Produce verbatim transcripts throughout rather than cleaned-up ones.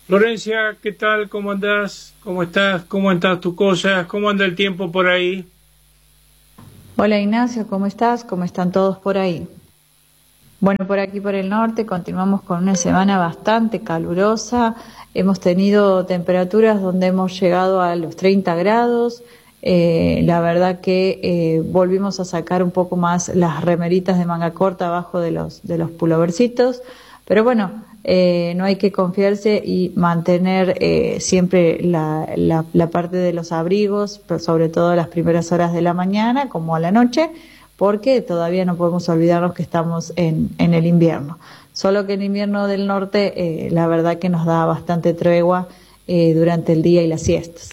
Florencia, ¿qué tal? ¿Cómo andás? ¿Cómo estás? ¿Cómo andan tus cosas? ¿Cómo anda el tiempo por ahí? Hola Ignacio, ¿cómo estás? ¿Cómo están todos por ahí? Bueno, por aquí por el norte continuamos con una semana bastante calurosa. Hemos tenido temperaturas donde hemos llegado a los treinta grados. Eh, la verdad que eh, volvimos a sacar un poco más las remeritas de manga corta abajo de los, de los pulovercitos. Pero bueno, eh, no hay que confiarse y mantener eh, siempre la, la, la parte de los abrigos, pero sobre todo a las primeras horas de la mañana como a la noche, porque todavía no podemos olvidarnos que estamos en, en el invierno. Solo que el invierno del norte, eh, la verdad que nos da bastante tregua eh, durante el día y las siestas.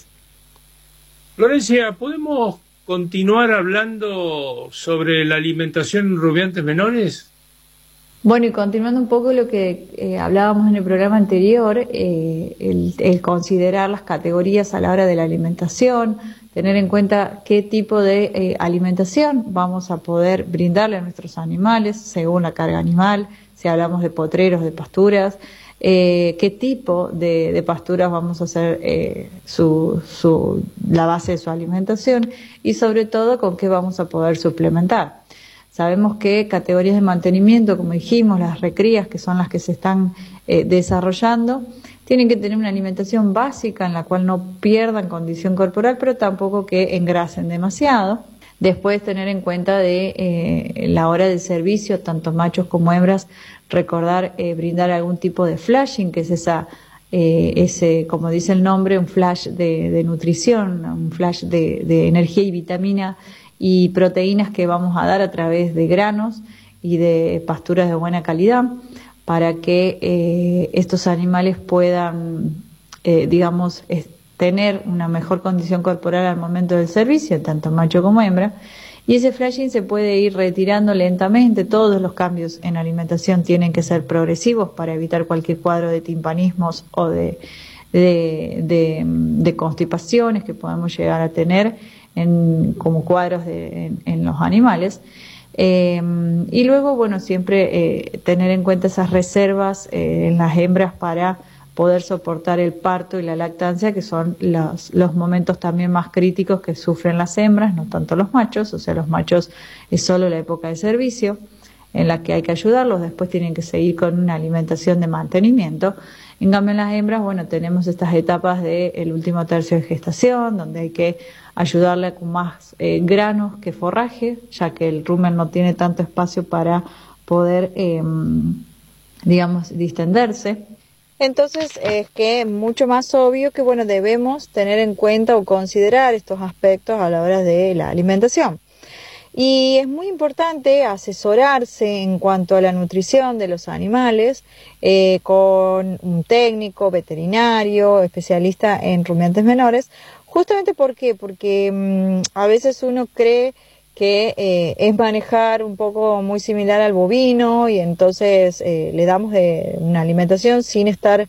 Florencia, ¿podemos continuar hablando sobre la alimentación en rumiantes menores? Bueno, y continuando un poco lo que eh, hablábamos en el programa anterior, eh, el, el considerar las categorías a la hora de la alimentación, tener en cuenta qué tipo de eh, alimentación vamos a poder brindarle a nuestros animales según la carga animal, si hablamos de potreros, de pasturas, eh, qué tipo de, de pasturas vamos a hacer eh, su, su, la base de su alimentación y sobre todo con qué vamos a poder suplementar. Sabemos que categorías de mantenimiento, como dijimos, las recrías, que son las que se están eh, desarrollando, tienen que tener una alimentación básica en la cual no pierdan condición corporal, pero tampoco que engrasen demasiado. Después tener en cuenta de eh, la hora del servicio, tanto machos como hembras, recordar eh, brindar algún tipo de flashing, que es esa, eh, ese, como dice el nombre, un flash de, de nutrición, un flash de, de energía y vitamina y proteínas que vamos a dar a través de granos y de pasturas de buena calidad para que eh, estos animales puedan, eh, digamos, es, tener una mejor condición corporal al momento del servicio, tanto macho como hembra. Y ese flashing se puede ir retirando lentamente. Todos los cambios en alimentación tienen que ser progresivos para evitar cualquier cuadro de timpanismos o de, de, de, de constipaciones que podemos llegar a tener en, como cuadros de, en, en los animales. Eh, y luego, bueno, siempre eh, tener en cuenta esas reservas eh, en las hembras para poder soportar el parto y la lactancia, que son los, los momentos también más críticos que sufren las hembras, no tanto los machos. O sea, los machos es solo la época de servicio en la que hay que ayudarlos, después tienen que seguir con una alimentación de mantenimiento. En cambio, en las hembras, bueno, tenemos estas etapas del último tercio de gestación, donde hay que ayudarle con más eh, granos que forraje, ya que el rumen no tiene tanto espacio para poder, eh, digamos, distenderse. Entonces es que es mucho más obvio que, bueno, debemos tener en cuenta o considerar estos aspectos a la hora de la alimentación. Y es muy importante asesorarse en cuanto a la nutrición de los animales eh, con un técnico, veterinario, especialista en rumiantes menores. Justamente ¿por qué? Porque mmm, a veces uno cree que eh, es manejar un poco muy similar al bovino y entonces eh, le damos de una alimentación sin estar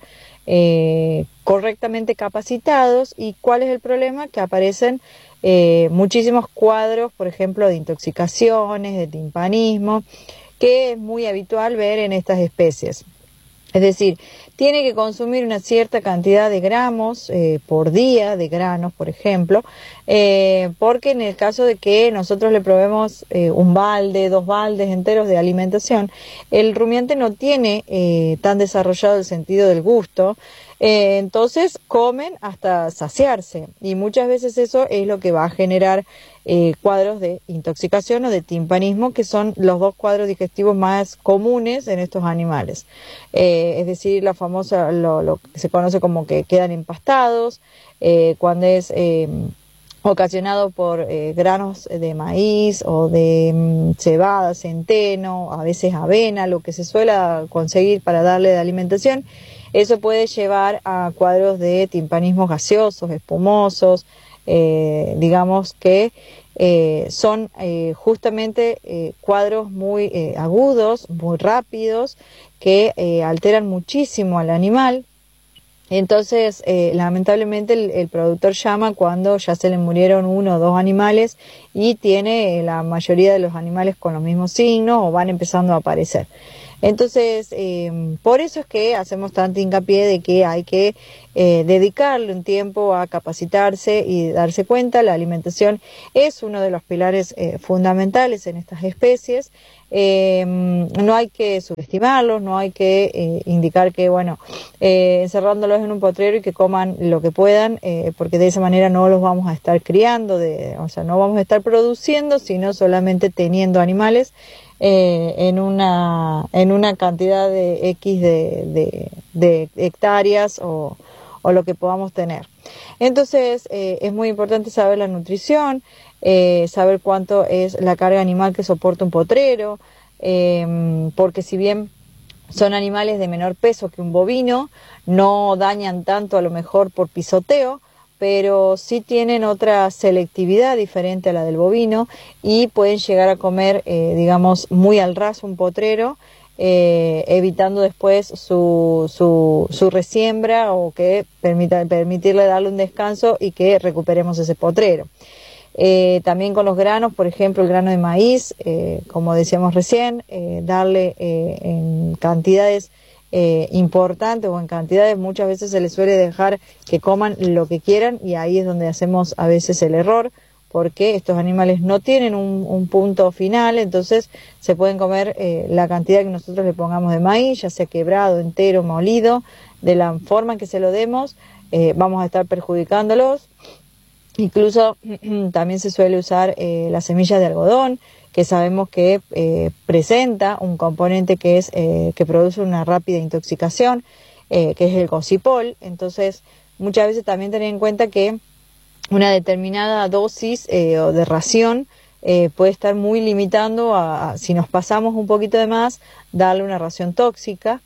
eh, correctamente capacitados. ¿Y cuál es el problema? Que aparecen eh, muchísimos cuadros, por ejemplo, de intoxicaciones, de timpanismo, que es muy habitual ver en estas especies. Es decir, tiene que consumir una cierta cantidad de gramos eh, por día, de granos, por ejemplo, eh, porque en el caso de que nosotros le probemos eh, un balde, dos baldes enteros de alimentación, el rumiante no tiene eh, tan desarrollado el sentido del gusto, eh, entonces comen hasta saciarse y muchas veces eso es lo que va a generar eh, cuadros de intoxicación o de timpanismo, que son los dos cuadros digestivos más comunes en estos animales. Eh, es decir, la famosa, lo, lo que se conoce como que quedan empastados, eh, cuando es eh, ocasionado por eh, granos de maíz o de mm, cebada, centeno, a veces avena, lo que se suele conseguir para darle de alimentación. Eso puede llevar a cuadros de timpanismos gaseosos, espumosos, eh, digamos que eh, son eh, justamente eh, cuadros muy eh, agudos, muy rápidos, que eh, alteran muchísimo al animal. Entonces, eh, lamentablemente el, el productor llama cuando ya se le murieron uno o dos animales y tiene eh, la mayoría de los animales con los mismos signos o van empezando a aparecer. Entonces, eh, por eso es que hacemos tanto hincapié de que hay que eh, dedicarle un tiempo a capacitarse y darse cuenta. La alimentación es uno de los pilares eh, fundamentales en estas especies. Eh, no hay que subestimarlos, no hay que eh, indicar que, bueno, eh, encerrándolos en un potrero y que coman lo que puedan, eh, porque de esa manera no los vamos a estar criando, de, o sea, no vamos a estar produciendo, sino solamente teniendo animales eh, en una en una cantidad de X de, de, de hectáreas o, o lo que podamos tener. Entonces, eh, es muy importante saber la nutrición, Eh, saber cuánto es la carga animal que soporta un potrero, eh, porque si bien son animales de menor peso que un bovino, no dañan tanto a lo mejor por pisoteo, pero sí tienen otra selectividad diferente a la del bovino y pueden llegar a comer, eh, digamos, muy al ras un potrero, eh, evitando después su, su, su resiembra o que permita, permitirle darle un descanso y que recuperemos ese potrero. Eh, también con los granos, por ejemplo, el grano de maíz, eh, como decíamos recién, eh, darle eh, en cantidades eh, importantes o en cantidades, muchas veces se les suele dejar que coman lo que quieran y ahí es donde hacemos a veces el error, porque estos animales no tienen un, un punto final, entonces se pueden comer eh, la cantidad que nosotros le pongamos de maíz, ya sea quebrado, entero, molido, de la forma en que se lo demos, eh, vamos a estar perjudicándolos. Incluso también se suele usar eh, las semillas de algodón, que sabemos que eh, presenta un componente que es eh, que produce una rápida intoxicación, eh, que es el gocipol. Entonces, muchas veces también tener en cuenta que una determinada dosis eh, o de ración eh, puede estar muy limitando a, a, si nos pasamos un poquito de más, darle una ración tóxica.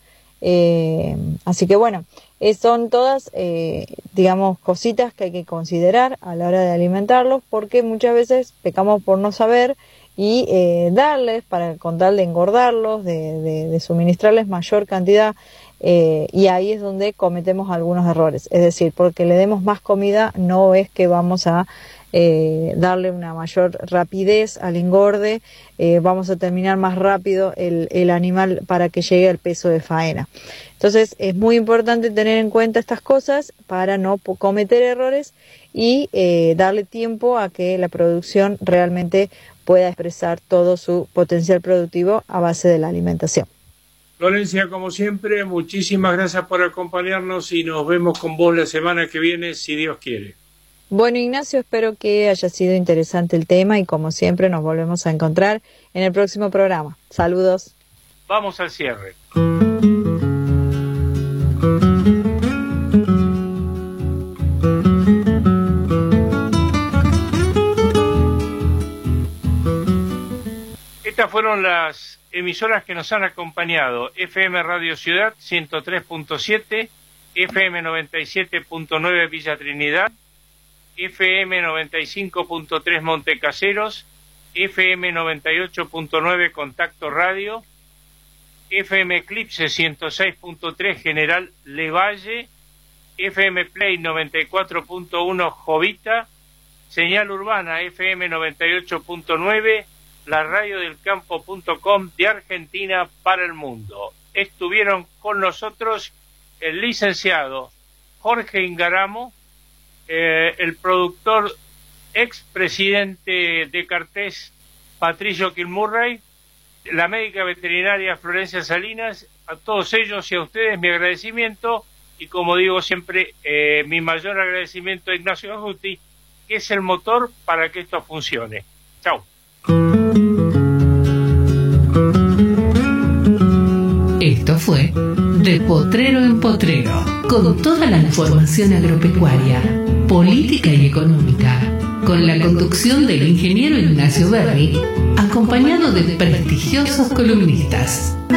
Eh, así que bueno, eh, son todas, eh, digamos, cositas que hay que considerar a la hora de alimentarlos, porque muchas veces pecamos por no saber y eh, darles, para con tal de engordarlos, de, de, de suministrarles mayor cantidad, eh, y ahí es donde cometemos algunos errores. Es decir, porque le demos más comida no es que vamos a Eh, darle una mayor rapidez al engorde, eh, vamos a terminar más rápido el, el animal para que llegue al peso de faena. Entonces es muy importante tener en cuenta estas cosas para no cometer errores y eh, darle tiempo a que la producción realmente pueda expresar todo su potencial productivo a base de la alimentación. Florencia, como siempre, muchísimas gracias por acompañarnos y nos vemos con vos la semana que viene, si Dios quiere. Bueno, Ignacio, espero que haya sido interesante el tema y como siempre nos volvemos a encontrar en el próximo programa. Saludos. Vamos al cierre. Estas fueron las emisoras que nos han acompañado. F M Radio Ciudad ciento tres punto siete, F M noventa y siete punto nueve Villa Trinidad, F M noventa y cinco punto tres Montecaseros, F M noventa y ocho punto nueve Contacto Radio, F M Eclipse ciento seis punto tres General Levalle, F M Play noventa y cuatro punto uno Jovita, Señal Urbana F M noventa y ocho punto nueve, la radio del campo punto com de Argentina para el mundo. Estuvieron con nosotros el licenciado Jorge Ingaramo, Eh, el productor expresidente de Cartés, Patricio Kilmurray, la médica veterinaria Florencia Salinas. A todos ellos y a ustedes mi agradecimiento y, como digo siempre, eh, mi mayor agradecimiento a Ignacio Aguti, que es el motor para que esto funcione. Chao. Esto fue De Potrero en Potrero, con toda la información agropecuaria, política y económica, con la conducción del ingeniero Ignacio Berri, acompañado de prestigiosos columnistas.